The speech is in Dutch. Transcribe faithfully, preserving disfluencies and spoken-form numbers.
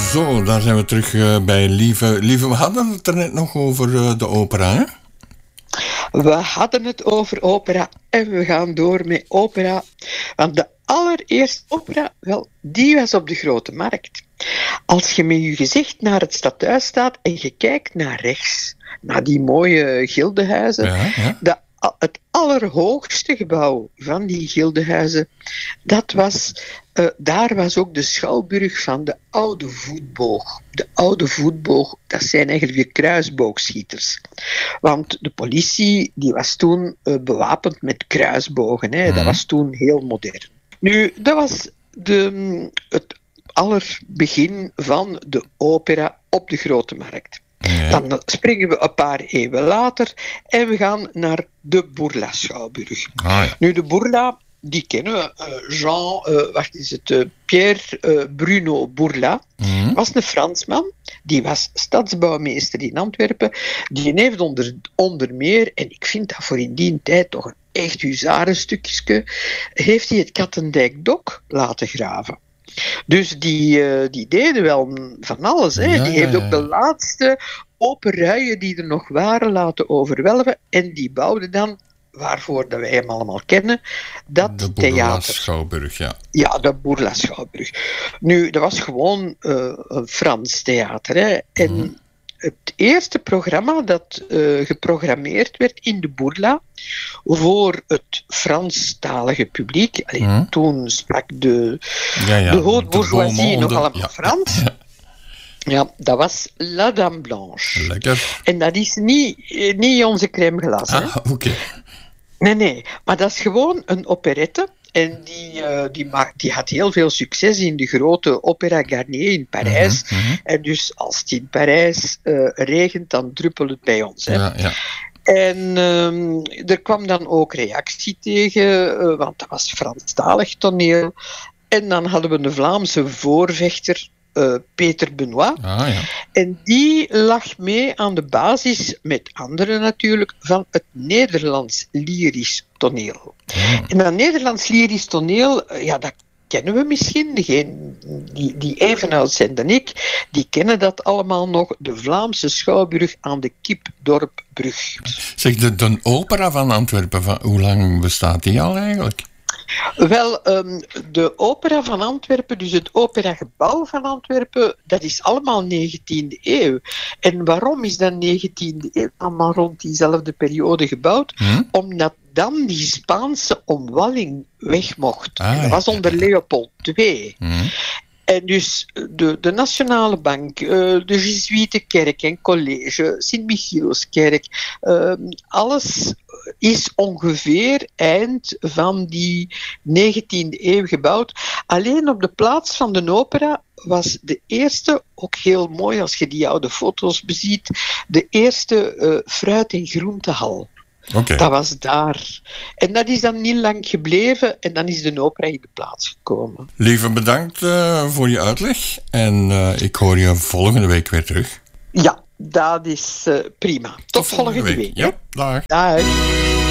Zo, daar zijn we terug uh, bij Lieve. Lieve, we hadden het er net nog over uh, de opera, hè? We hadden het over opera en we gaan door met opera. Want de allereerste opera, wel, die was op de Grote Markt. Als je met je gezicht naar het stadhuis staat en je kijkt naar rechts, naar die mooie gildehuizen, ja, ja. De, het allerhoogste gebouw van die gildehuizen, dat was, uh, daar was ook de schouwburg van de oude voetboog. De oude voetboog, dat zijn eigenlijk de kruisboogschieters. Want de politie die was toen uh, bewapend met kruisbogen. Hè. Dat was toen heel modern. Nu, dat was de, het allerbegin van de opera op de Grote Markt. Ja. Dan springen we een paar eeuwen later en we gaan naar de Bourla-schouwburg. Ah, ja. Nu, de Bourla, die kennen we. Uh, Jean, uh, wacht is het, uh, Pierre uh, Bruno Bourla, mm-hmm. was een Fransman. Die was stadsbouwmeester in Antwerpen. Die heeft onder, onder meer, en ik vind dat voor in die tijd toch een echt huzarenstukje, heeft hij het Katendijk-dok laten graven. Dus die, uh, die deden wel van alles. Hè. Ja, die heeft ook de laatste open ruien die er nog waren laten overwelven. En die bouwde dan, waarvoor dat wij hem allemaal kennen, dat de theater. De Bourla-schouwburg, ja. Ja, de Bourla-schouwburg. Nu, dat was gewoon uh, een Frans theater. Hè. En mm. het eerste programma dat uh, geprogrammeerd werd in de Bourla voor het Franstalige publiek. Allee, hmm. Toen sprak de, ja, ja, de haute bourgeoisie nog allemaal ja. Frans. Ja. Ja, dat was La Dame Blanche. Lekker. En dat is niet, niet onze crème glace. Ah, oké. Okay. Nee, nee. Maar dat is gewoon een operette. En die, uh, die, ma- die had heel veel succes in de grote Opéra Garnier in Parijs. Mm-hmm, mm-hmm. En dus als het in Parijs uh, regent, dan druppelt het bij ons. Hè. Ja, ja. En um, er kwam dan ook reactie tegen, uh, want dat was Franstalig toneel. En dan hadden we een Vlaamse voorvechter, uh, Peter Benoit. Ah, ja. En die lag mee aan de basis, met anderen natuurlijk, van het Nederlands lyrisch toneel. Ja. En dat Nederlands lyrisch toneel, ja, dat kennen we misschien. Degene die, die even oud zijn dan ik, die kennen dat allemaal nog. De Vlaamse schouwburg aan de Kipdorpbrug. Zeg, de, de opera van Antwerpen, van, hoe lang bestaat die al eigenlijk? Wel, um, de opera van Antwerpen, dus het operagebouw van Antwerpen, dat is allemaal negentiende eeuw. En waarom is dat negentiende eeuw allemaal rond diezelfde periode gebouwd? Hm? Omdat dan die Spaanse omwalling weg mocht. Ah, dat was onder Leopold de Tweede. Hm. En dus de, de Nationale Bank, uh, de Jesuitenkerk en college, Sint-Michielskerk, uh, alles is ongeveer eind van die negentiende eeuw gebouwd. Alleen op de plaats van de opera was de eerste, ook heel mooi als je die oude foto's beziet, de eerste uh, fruit- en groentehal. Okay. Dat was daar. En dat is dan niet lang gebleven en dan is de opera in de plaats gekomen. Lieve, bedankt uh, voor je uitleg en uh, ik hoor je volgende week weer terug. Ja, dat is uh, prima. Tot, Tot volgende, volgende week. week ja, dag. Dag.